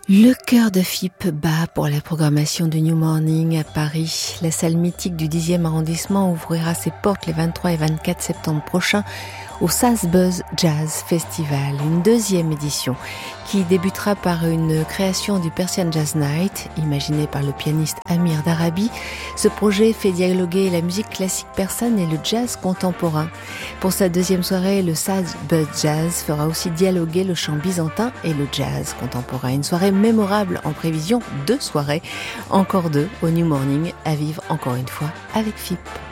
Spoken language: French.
Le cœur de FIP bat pour la programmation du New Morning à Paris. La salle mythique du 10e arrondissement ouvrira ses portes les 23 et 24 septembre prochains au Salzbuzz Jazz Festival, une deuxième édition qui débutera par une création du Persian Jazz Night, imaginé par le pianiste Amir Darabi. Ce projet fait dialoguer la musique classique persane et le jazz contemporain. Pour sa deuxième soirée, le Salzbuzz Jazz fera aussi dialoguer le chant byzantin et le jazz contemporain. Une soirée mémorable en prévision, 2 soirées, encore 2 au New Morning, à vivre encore une fois avec FIP.